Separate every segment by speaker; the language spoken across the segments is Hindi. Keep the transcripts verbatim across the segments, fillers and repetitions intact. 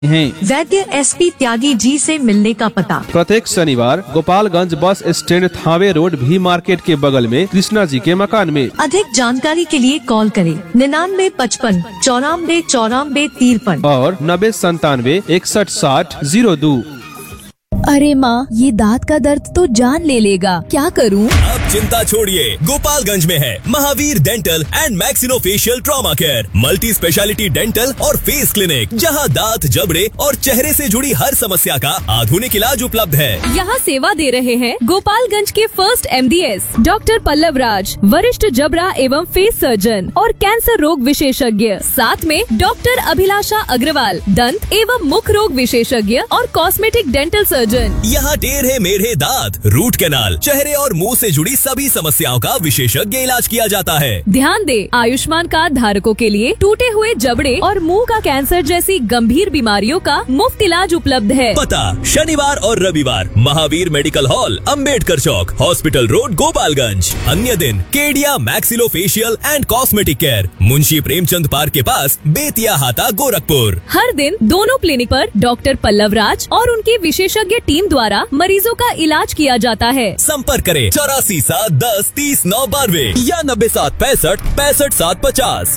Speaker 1: हैं।
Speaker 2: वैद्य एसपी त्यागी जी से मिलने का पता।
Speaker 1: प्रत्येक शनिवार Gopalganj bus stand Thawe road भी मार्केट के बगल में कृष्णा जी के मकान में।
Speaker 2: अधिक जानकारी के लिए कॉल करें निन्यानवे पचपन चौरानवे चौरानवे तिरपन
Speaker 1: और नब्बे संतानवे इकसठ साठ जीरो दो।
Speaker 3: अरे माँ, ये दांत का दर्द तो जान ले लेगा, क्या करूँ?
Speaker 4: अब चिंता छोड़िए, गोपालगंज में है Mahavir dental and maxillofacial trauma care, multi speciality dental और फेस क्लिनिक, जहां दांत, जबड़े और चेहरे से जुड़ी हर समस्या का आधुनिक इलाज उपलब्ध है।
Speaker 3: यहाँ सेवा दे रहे हैं गोपालगंज के फर्स्ट एमडीएस डॉक्टर पल्लव राज, वरिष्ठ जबड़ा एवं फेस सर्जन और कैंसर रोग विशेषज्ञ। साथ में डॉक्टर अभिलाषा अग्रवाल, दंत एवं मुख रोग विशेषज्ञ और कॉस्मेटिक डेंटल सर्जन।
Speaker 4: यहाँ टेढ़े मेढ़े दांत, रूट कैनाल, चेहरे और मुंह से जुड़ी सभी समस्याओं का विशेषज्ञ इलाज किया जाता है।
Speaker 3: ध्यान दे, आयुष्मान कार्ड धारकों के लिए टूटे हुए जबड़े और मुंह का कैंसर जैसी गंभीर बीमारियों का मुफ्त इलाज उपलब्ध है।
Speaker 4: पता शनिवार और रविवार महावीर मेडिकल हॉल, अंबेडकर चौक, हॉस्पिटल रोड, गोपालगंज। अन्य दिन Kedia maxillofacial and cosmetic care, Munshi Premchand park के पास, बेतिया हाता, गोरखपुर।
Speaker 3: हर दिन दोनों क्लिनिक पर डॉक्टर पल्लव राज और उनकी विशेषज्ञ टीम द्वारा मरीजों का इलाज किया जाता है।
Speaker 4: संपर्क करें चौरासी सात दस तीस नौ बानवे या नब्बे सात पैंसठ पैंसठ सात पचास।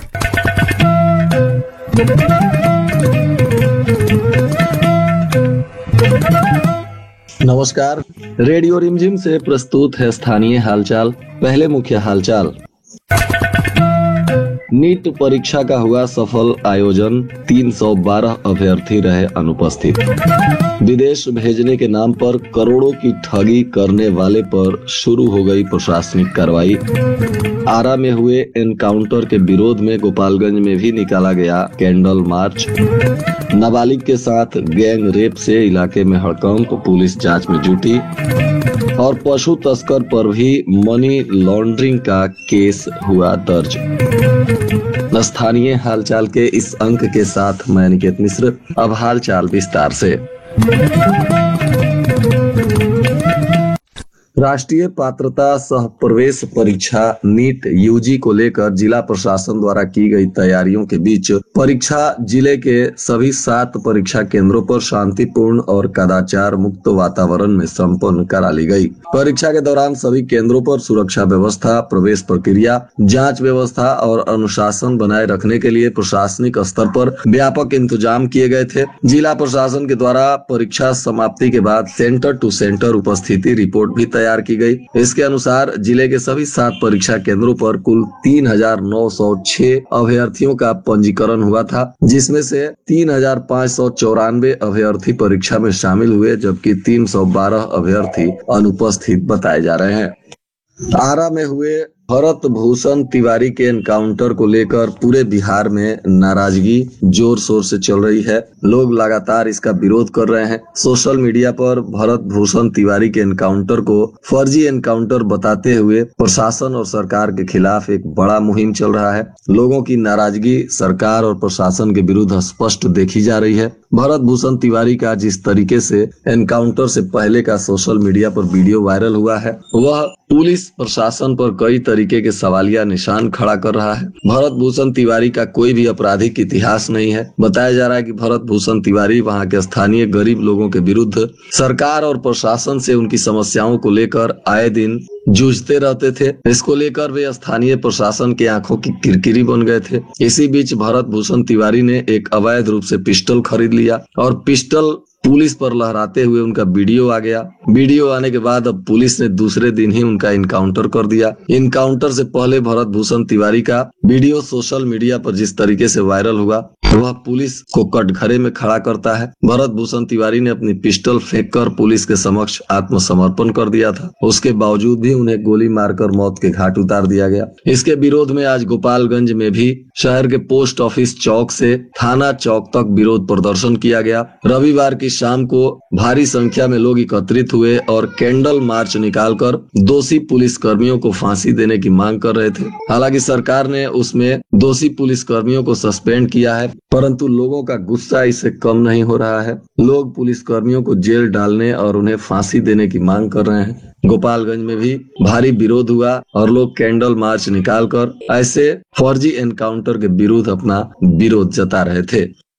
Speaker 5: नमस्कार, रेडियो रिमझिम से प्रस्तुत है स्थानीय हालचाल। पहले मुख्य हालचाल। नीट परीक्षा का हुआ सफल आयोजन, तीन सौ बारह अभ्यर्थी रहे अनुपस्थित। विदेश भेजने के नाम पर करोड़ों की ठगी करने वाले पर शुरू हो गई प्रशासनिक कार्रवाई। आरा में हुए एनकाउंटर के विरोध में गोपालगंज में भी निकाला गया कैंडल मार्च। नाबालिग के साथ गैंग रेप से इलाके में हड़कंप, पुलिस जांच में जुटी। और पशु तस्कर पर भी मनी लॉन्ड्रिंग का केस हुआ दर्ज। स्थानीय हालचाल के इस अंक के साथ मैं निकेत मिश्र। अब हालचाल विस्तार से। राष्ट्रीय पात्रता सह प्रवेश परीक्षा नीट यूजी को लेकर जिला प्रशासन द्वारा की गई तैयारियों के बीच परीक्षा जिले के सभी सात परीक्षा केंद्रों पर शांतिपूर्ण और कदाचार मुक्त वातावरण में संपन्न करा ली गई। परीक्षा के दौरान सभी केंद्रों पर सुरक्षा व्यवस्था, प्रवेश प्रक्रिया, जांच व्यवस्था और अनुशासन बनाए रखने के लिए प्रशासनिक स्तर पर व्यापक इंतजाम किए गए थे। जिला प्रशासन के द्वारा परीक्षा समाप्ति के बाद सेंटर टू सेंटर उपस्थिति रिपोर्ट भी तैयार की गई। इसके अनुसार जिले के सभी सात परीक्षा केंद्रों पर कुल तीन हजार नौ सौ छह अभ्यर्थियों का पंजीकरण हुआ था, जिसमें से तीन हजार पाँच सौ चौरानवे अभ्यर्थी परीक्षा में शामिल हुए, जबकि तीन सौ बारह अभ्यर्थी अनुपस्थित बताए जा रहे हैं। आरा में हुए भरत भूषण तिवारी के एनकाउंटर को लेकर पूरे बिहार में नाराजगी जोर शोर से चल रही है। लोग लगातार इसका विरोध कर रहे हैं। सोशल मीडिया पर भरत भूषण तिवारी के एनकाउंटर को फर्जी एनकाउंटर बताते हुए प्रशासन और सरकार के खिलाफ एक बड़ा मुहिम चल रहा है। लोगों की नाराजगी सरकार और प्रशासन के विरुद्ध स्पष्ट देखी जा रही है। भरत भूषण तिवारी का जिस तरीके से एनकाउंटर से पहले का सोशल मीडिया पर वीडियो वायरल हुआ है, वह पुलिस प्रशासन पर कई तरीके के सवालिया निशान खड़ा कर रहा है। भरत भूषण तिवारी का कोई भी आपराधिक इतिहास नहीं है। बताया जा रहा है कि भरत भूषण तिवारी वहां के स्थानीय गरीब लोगों के विरुद्ध सरकार और प्रशासन से उनकी समस्याओं को लेकर आए दिन जूझते रहते थे। इसको लेकर वे स्थानीय प्रशासन की आंखों की किरकिरी बन गए थे। इसी बीच भरत भूषण तिवारी ने एक अवैध रूप से पिस्टल खरीद लिया और पिस्टल पुलिस पर लहराते हुए उनका वीडियो आ गया। वीडियो आने के बाद अब पुलिस ने दूसरे दिन ही उनका इनकाउंटर कर दिया। इनकाउंटर से पहले भरत भूषण तिवारी का वीडियो सोशल मीडिया पर जिस तरीके से वायरल हुआ, वह पुलिस को कटघरे में खड़ा करता है। भरत भूषण तिवारी ने अपनी पिस्टल फेंककर पुलिस के समक्ष आत्मसमर्पण कर दिया था। उसके बावजूद भी उन्हें गोली मारकर मौत के घाट उतार दिया गया। इसके विरोध में आज गोपालगंज में भी शहर के पोस्ट ऑफिस चौक से थाना चौक तक विरोध प्रदर्शन किया गया। रविवार की शाम को भारी संख्या में लोग एकत्रित हुए और कैंडल मार्च निकालकर दोषी पुलिस कर्मियों को फांसी देने की मांग कर रहे थे। हालांकि सरकार ने उसमें दोषी पुलिस कर्मियों को सस्पेंड किया है, परंतु लोगों का गुस्सा इससे कम नहीं हो रहा है। लोग पुलिस कर्मियों को जेल डालने और उन्हें फांसी देने की मांग कर रहे हैं। गोपालगंज में भी भारी विरोध हुआ और लोग कैंडल मार्च निकालकर ऐसे फर्जी एनकाउंटर के विरुद्ध अपना विरोध जता रहे थे।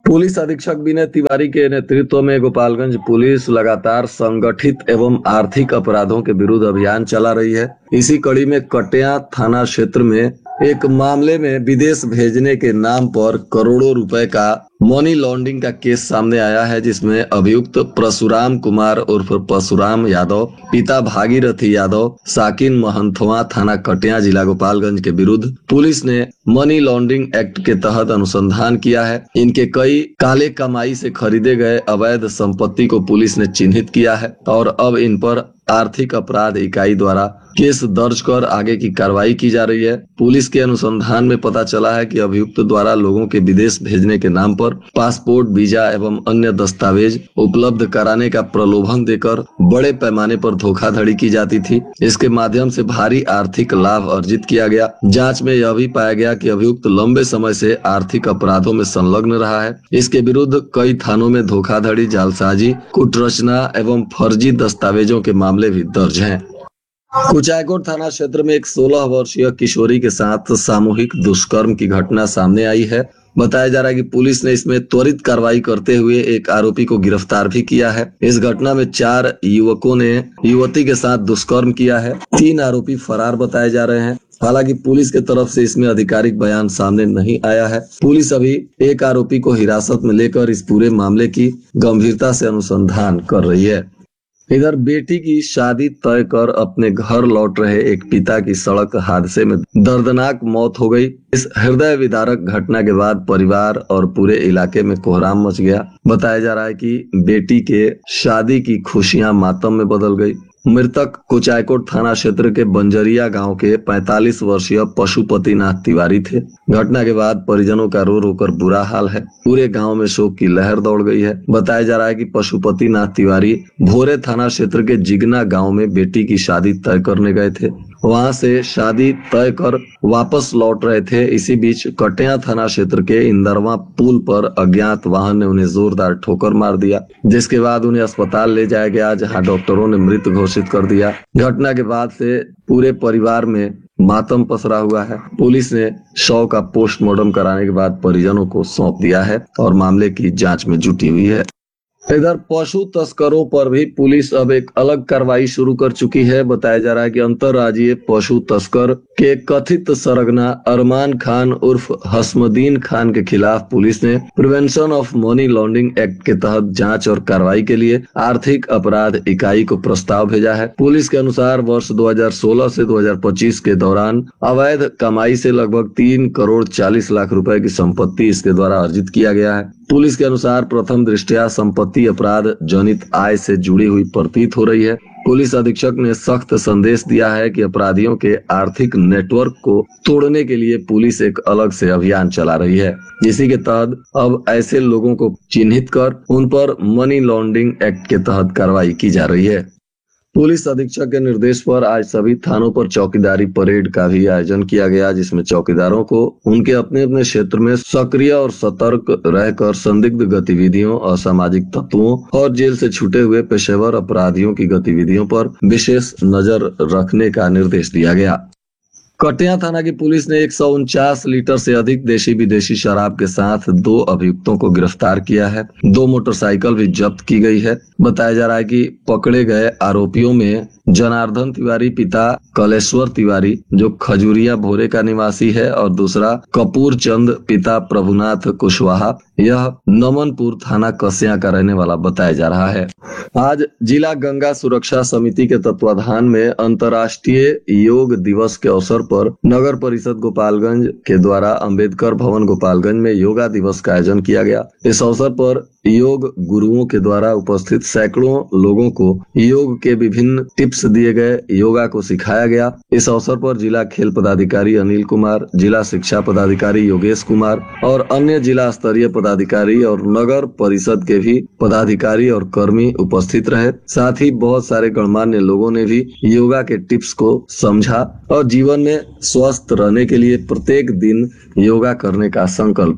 Speaker 5: पुलिस अधीक्षक विनय तिवारी के नेतृत्व में गोपालगंज पुलिस लगातार संगठित एवं आर्थिक अपराधों के विरुद्ध अभियान चला रही है। इसी कड़ी में कटिया थाना क्षेत्र में एक मामले में विदेश भेजने के नाम पर करोड़ों रुपए का मनी लॉन्ड्रिंग का केस सामने आया है, जिसमें अभियुक्त परशुराम कुमार उर्फ परशुराम यादव, पिता भागीरथी यादव, साकिन महंतवा, थाना कटिया, जिला गोपालगंज के विरुद्ध पुलिस ने मनी लॉन्ड्रिंग एक्ट के तहत अनुसंधान किया है। इनके कई काले कमाई से खरीदे गए अवैध संपत्ति को पुलिस ने चिन्हित किया है और अब इन पर आर्थिक अपराध इकाई द्वारा केस दर्ज कर आगे की कार्रवाई की जा रही है। पुलिस के अनुसंधान में पता चला है कि अभियुक्त द्वारा लोगों के विदेश भेजने के नाम पर पासपोर्ट, वीजा एवं अन्य दस्तावेज उपलब्ध कराने का प्रलोभन देकर बड़े पैमाने पर धोखाधड़ी की जाती थी। इसके माध्यम से भारी आर्थिक लाभ अर्जित किया गया। जांच में यह भी पाया गया कि अभियुक्त लंबे समय से आर्थिक अपराधों में संलग्न रहा है। इसके विरुद्ध कई थानों में धोखाधड़ी, जालसाजी, कुटरचना एवं फर्जी दस्तावेजों के मामले भी दर्ज हैं। कुचायकोट थाना क्षेत्र में एक सोलह वर्षीय किशोरी के साथ सामूहिक दुष्कर्म की घटना सामने आई है। बताया जा रहा है कि पुलिस ने इसमें त्वरित कार्रवाई करते हुए एक आरोपी को गिरफ्तार भी किया है। इस घटना में चार युवकों ने युवती के साथ दुष्कर्म किया है। तीन आरोपी फरार बताए जा रहे हैं। हालांकि पुलिस के तरफ से इसमें आधिकारिक बयान सामने नहीं आया है। पुलिस अभी एक आरोपी को हिरासत में लेकर इस पूरे मामले की गंभीरता से अनुसंधान कर रही है। इधर बेटी की शादी तय कर अपने घर लौट रहे एक पिता की सड़क हादसे में दर्दनाक मौत हो गई। इस हृदय विदारक घटना के बाद परिवार और पूरे इलाके में कोहराम मच गया। बताया जा रहा है कि बेटी के शादी की खुशियां मातम में बदल गई। मृतक कुचायकोट थाना क्षेत्र के बंजरिया गांव के पैंतालीस वर्षीय पशुपति नाथ तिवारी थे। घटना के बाद परिजनों का रो रो कर बुरा हाल है। पूरे गांव में शोक की लहर दौड़ गई है। बताया जा रहा है कि पशुपति नाथ तिवारी भोरे थाना क्षेत्र के जिगना गांव में बेटी की शादी तय करने गए थे। वहां से शादी तय कर वापस लौट रहे थे। इसी बीच कटिया थाना क्षेत्र के इंदरवा पुल पर अज्ञात वाहन ने उन्हें जोरदार ठोकर मार दिया, जिसके बाद उन्हें अस्पताल ले जाया गया, जहां डॉक्टरों ने मृत घोषित कर दिया। घटना के बाद से पूरे परिवार में मातम पसरा हुआ है। पुलिस ने शव का पोस्टमार्टम कराने के बाद परिजनों को सौंप दिया है और मामले की जांच में जुटी हुई है। इधर पशु तस्करों पर भी पुलिस अब एक अलग कार्रवाई शुरू कर चुकी है। बताया जा रहा है कि अंतर्राज्यीय पशु तस्कर के कथित सरगना अरमान खान उर्फ हसमुद्दीन खान के खिलाफ पुलिस ने prevention of money laundering act के तहत जांच और कार्रवाई के लिए आर्थिक अपराध इकाई को प्रस्ताव भेजा है। पुलिस के अनुसार वर्ष दो हज़ार सोलह से दो हज़ार पच्चीस के दौरान अवैध कमाई से लगभग तीन करोड़ चालीस लाख रुपए की संपत्ति इसके द्वारा अर्जित किया गया है। पुलिस के अनुसार प्रथम दृष्टया संपत्ति अपराध जनित आय से जुड़ी हुई प्रतीत हो रही है। पुलिस अधीक्षक ने सख्त संदेश दिया है कि अपराधियों के आर्थिक नेटवर्क को तोड़ने के लिए पुलिस एक अलग से अभियान चला रही है, जिसी के तहत अब ऐसे लोगों को चिन्हित कर उन पर मनी लॉन्ड्रिंग एक्ट के तहत कार्रवाई की जा रही है। पुलिस अधीक्षक के निर्देश पर आज सभी थानों पर चौकीदारी परेड का भी आयोजन किया गया, जिसमें चौकीदारों को उनके अपने अपने क्षेत्र में सक्रिय और सतर्क रहकर संदिग्ध गतिविधियों, असामाजिक तत्वों और जेल से छूटे हुए पेशेवर अपराधियों की गतिविधियों पर विशेष नजर रखने का निर्देश दिया गया। कटिया थाना की पुलिस ने एक सौ उनचास लीटर से अधिक देशी विदेशी शराब के साथ दो अभियुक्तों को गिरफ्तार किया है। दो मोटरसाइकिल भी जब्त की गई है। बताया जा रहा है कि पकड़े गए आरोपियों में जनार्दन तिवारी पिता कलेश्वर तिवारी जो खजूरिया भोरे का निवासी है और दूसरा कपूर चंद पिता प्रभुनाथ कुशवाहा, यह नमनपुर थाना कसिया का रहने वाला बताया जा रहा है। आज जिला गंगा सुरक्षा समिति के तत्वाधान में अंतर्राष्ट्रीय योग दिवस के अवसर पर नगर परिषद गोपालगंज के द्वारा अंबेडकर भवन गोपालगंज में योगा दिवस का आयोजन किया गया। इस अवसर पर योग गुरुओं के द्वारा उपस्थित सैकड़ों लोगों को योग के विभिन्न टिप्स दिए गए, योगा को सिखाया गया। इस अवसर पर जिला खेल पदाधिकारी अनिल कुमार, जिला शिक्षा पदाधिकारी योगेश कुमार और अन्य जिला स्तरीय पदाधिकारी और नगर परिषद के भी पदाधिकारी और कर्मी उपस्थित रहे। साथ ही बहुत सारे गणमान्य लोगों ने भी योगा के टिप्स को समझा और जीवन में स्वस्थ रहने के लिए प्रत्येक दिन योगा करने का संकल्प लिया।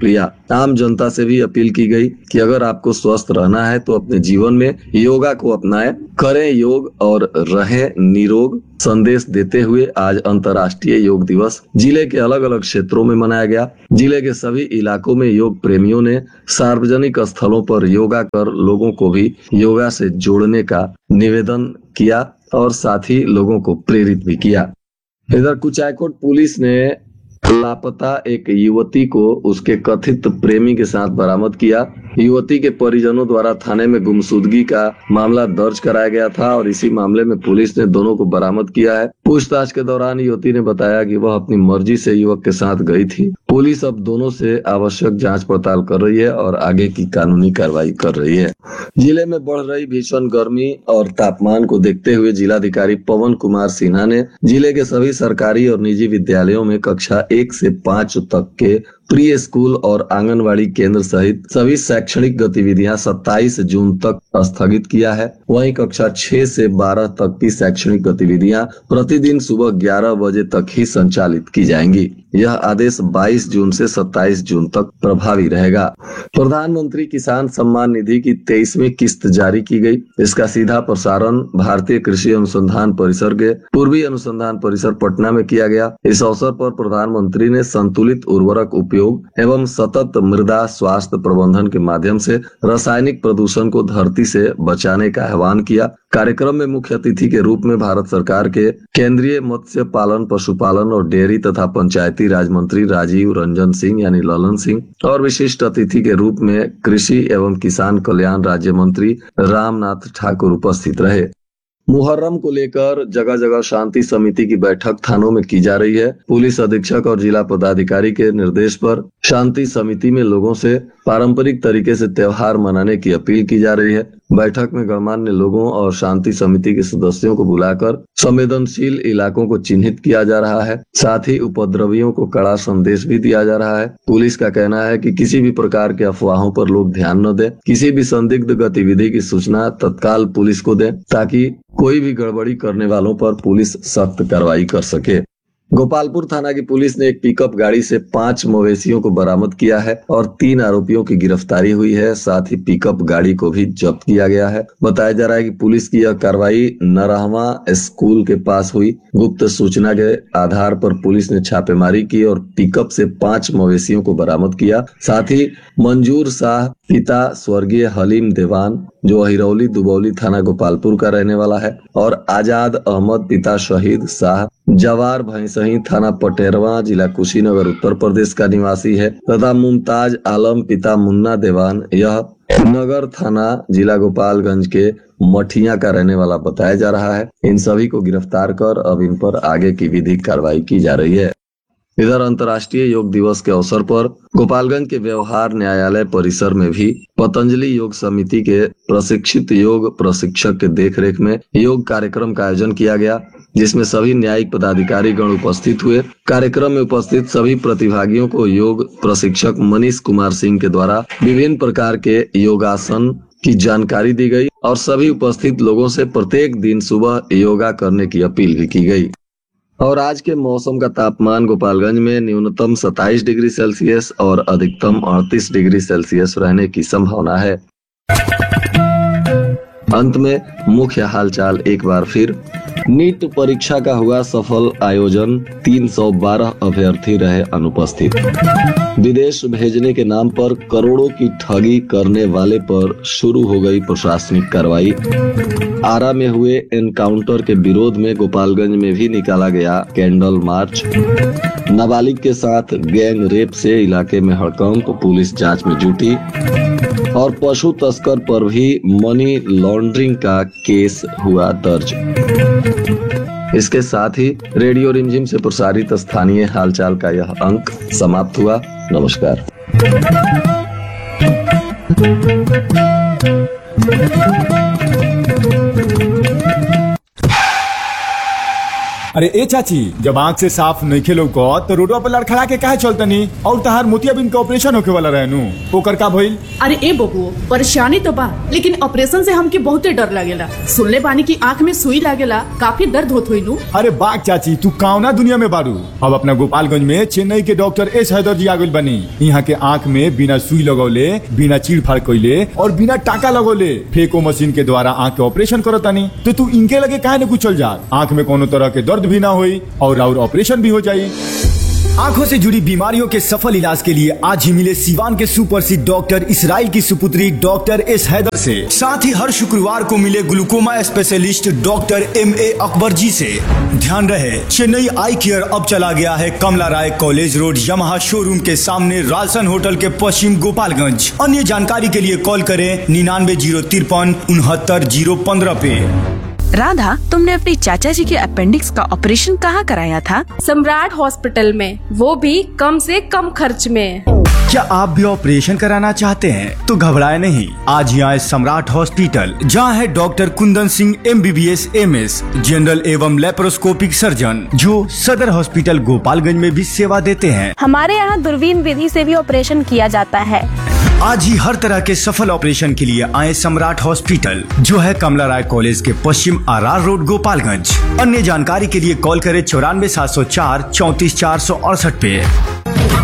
Speaker 5: आम जनता से भी अपील की गई कि अगर आपको स्वस्थ रहना है तो अपने जीवन में योगा को अपनाएं, करें योग और रहें निरोग। संदेश देते हुए आज अंतर्राष्ट्रीय योग दिवस जिले के अलग अलग क्षेत्रों में मनाया गया। जिले के सभी इलाकों में योग प्रेमियों ने सार्वजनिक स्थलों पर योगा कर लोगों को भी योगा से जोड़ने का निवेदन किया और साथ ही लोगों को प्रेरित भी किया। इधर कुचायकोट पुलिस ने लापता एक युवती को उसके कथित प्रेमी के साथ बरामद किया। युवती के परिजनों द्वारा थाने में गुमशुदगी का मामला दर्ज कराया गया था और इसी मामले में पुलिस ने दोनों को बरामद किया है। पूछताछ के दौरान युवती ने बताया कि वह अपनी मर्जी से युवक के साथ गई थी। पुलिस अब दोनों से आवश्यक जांच पड़ताल कर रही है और आगे की कानूनी कार्रवाई कर रही है। जिले में बढ़ रही भीषण गर्मी और तापमान को देखते हुए जिलाधिकारी पवन कुमार सिन्हा ने जिले के सभी सरकारी और निजी विद्यालयों में कक्षा एक से पाँच तक के प्री स्कूल और आंगनवाड़ी केंद्र सहित सभी शैक्षणिक गतिविधियां सत्ताईस जून तक स्थगित किया है। वहीं कक्षा छह से बारह तक की शैक्षणिक गतिविधियां प्रतिदिन सुबह ग्यारह बजे तक ही संचालित की जाएंगी। यह आदेश बाईस जून से सत्ताईस जून तक प्रभावी रहेगा। प्रधानमंत्री किसान सम्मान निधि की तेईसवीं किस्त जारी की गई। इसका सीधा प्रसारण भारतीय कृषि अनुसंधान परिसर के पूर्वी अनुसंधान परिसर पटना में किया गया। इस अवसर पर प्रधानमंत्री ने संतुलित उर्वरक उपयोग एवं सतत मृदा स्वास्थ्य प्रबंधन के माध्यम से रासायनिक प्रदूषण को धरती से बचाने का आह्वान किया। कार्यक्रम में मुख्य अतिथि के रूप में भारत सरकार के केंद्रीय मत्स्य पालन, पशुपालन और डेयरी तथा पंचायती राज मंत्री राजीव रंजन सिंह यानी ललन सिंह और विशिष्ट अतिथि के रूप में कृषि एवं किसान कल्याण राज्य मंत्री रामनाथ ठाकुर उपस्थित रहे। मुहर्रम को लेकर जगह जगह शांति समिति की बैठक थानों में की जा रही है। पुलिस अधीक्षक और जिला पदाधिकारी के निर्देश पर शांति समिति में लोगों से पारंपरिक तरीके से त्योहार मनाने की अपील की जा रही है। बैठक में गणमान्य लोगों और शांति समिति के सदस्यों को बुलाकर संवेदनशील इलाकों को चिन्हित किया जा रहा है। साथ ही उपद्रवियों को कड़ा संदेश भी दिया जा रहा है। पुलिस का कहना है कि किसी भी प्रकार के अफवाहों पर लोग ध्यान न दें। किसी भी संदिग्ध गतिविधि की सूचना तत्काल पुलिस को दें ताकि कोई भी गड़बड़ी करने वालों पर पुलिस सख्त कार्रवाई कर सके। गोपालपुर थाना की पुलिस ने एक पिकअप गाड़ी से पांच मवेशियों को बरामद किया है और तीन आरोपियों की गिरफ्तारी हुई है। साथ ही पिकअप गाड़ी को भी जब्त किया गया है। बताया जा रहा है कि पुलिस की यह कार्रवाई नरहवा स्कूल के पास हुई। गुप्त सूचना के आधार पर पुलिस ने छापेमारी की और पिकअप से पांच मवेशियों को बरामद किया। साथ ही मंजूर शाह पिता स्वर्गीय हलीम देवान जो अहिरौली दुबौली थाना गोपालपुर का रहने वाला है और आजाद अहमद पिता शहीद शाह जवार भैंसही थाना पटेरवा जिला कुशीनगर उत्तर प्रदेश का निवासी है तथा मुमताज आलम पिता मुन्ना देवान यह नगर थाना जिला गोपालगंज के मठिया का रहने वाला बताया जा रहा है। इन सभी को गिरफ्तार कर अब इन पर आगे की विधिक कार्रवाई की जा रही है। इधर अंतर्राष्ट्रीय योग दिवस के अवसर पर गोपालगंज के व्यवहार न्यायालय परिसर में भी पतंजलि योग समिति के प्रशिक्षित योग प्रशिक्षक के देखरेख में योग कार्यक्रम का आयोजन किया गया, जिसमें सभी न्यायिक पदाधिकारी गण उपस्थित हुए। कार्यक्रम में उपस्थित सभी प्रतिभागियों को योग प्रशिक्षक मनीष कुमार सिंह के द्वारा विभिन्न प्रकार के योगासन की जानकारी दी गई और सभी उपस्थित लोगों से प्रत्येक दिन सुबह योगा करने की अपील भी की गई। और आज के मौसम का तापमान गोपालगंज में न्यूनतम सत्ताईस डिग्री सेल्सियस और अधिकतम अड़तीस डिग्री सेल्सियस रहने की संभावना है। अंत में मुख्य हालचाल एक बार फिर। नीट परीक्षा का हुआ सफल आयोजन, तीन सौ बारह अभ्यर्थी रहे अनुपस्थित। विदेश भेजने के नाम पर करोड़ों की ठगी करने वाले पर शुरू हो गई प्रशासनिक कार्रवाई। आरा में हुए एनकाउंटर के विरोध में गोपालगंज में भी निकाला गया कैंडल मार्च। नाबालिग के साथ गैंग रेप से इलाके में हड़कंप, पुलिस जांच में जुटी। और पशु तस्कर पर भी मनी लॉन्ड्रिंग का केस हुआ दर्ज। इसके साथ ही रेडियो रिमझिम से प्रसारित स्थानीय हालचाल का यह अंक समाप्त हुआ। नमस्कार।
Speaker 6: अरे ए चाची, जब आँख से साफ नहीं खेलो को तो रोडवा पर लड़खड़ा के काहे चलतनी? और तहार मोतियाबिंद के ऑपरेशन होके वाला रहनु, ओकर का भइल?
Speaker 7: अरे ए बबुओ, परेशानी तो बा, लेकिन ऑपरेशन से हमके बहुते डर लगेला। सुनले बानी की आँख में सुई लागेला, काफी दर्द होत होई नु।
Speaker 6: अरे बाग चाची, तू कौना दुनिया में बारू? अब अपना गोपालगंज में चेन्नई के डॉक्टर एस हैदर जी आगुल बनी। यहाँ के आँख में बिना सुई लगौले, बिना चीड़ फाड़ कइले और बिना टाका लगौले फेको मशीन के द्वारा आँख के ऑपरेशन करतानी। तो तू इनके लगे काहे न कुछ चल जा? आँख में कोनो तरह के दर्द भी ना होई और और ऑपरेशन भी हो जाये। आंखों से जुड़ी बीमारियों के सफल इलाज के लिए आज ही मिले सिवान के सुप्रसिद्ध डॉक्टर इसराइल की सुपुत्री डॉक्टर एस हैदर से। साथ ही हर शुक्रवार को मिले glaucoma specialist doctor M A Akbar जी से। ध्यान रहे, चेन्नई आई केयर अब चला गया है कमला राय कॉलेज रोड यमहा शोरूम के सामने रालसन होटल के पश्चिम गोपालगंज। अन्य जानकारी के लिए कॉल करें निन्यानवे जीरो तिरपन उनहत्तर जीरो पंद्रह पे।
Speaker 8: राधा, तुमने अपनी चाचा जी के अपेंडिक्स का ऑपरेशन कहाँ कराया था?
Speaker 9: सम्राट हॉस्पिटल में, वो भी कम से कम खर्च में।
Speaker 6: क्या आप भी ऑपरेशन कराना चाहते हैं? तो घबराए नहीं, आज ही आए सम्राट हॉस्पिटल, जहां है doctor Kundan Singh M B B S M S general एवं लेप्रोस्कोपिक सर्जन, जो सदर हॉस्पिटल गोपालगंज में भी सेवा देते हैं।
Speaker 9: हमारे यहाँ दूरबीन विधि से भी ऑपरेशन किया जाता है।
Speaker 6: आज ही हर तरह के सफल ऑपरेशन के लिए आए सम्राट हॉस्पिटल, जो है कमला राय कॉलेज के पश्चिम आर आर रोड गोपालगंज। अन्य जानकारी के लिए कॉल करें चौरानवे सात सौ चार चौतीस चार सौ अड़सठ पे।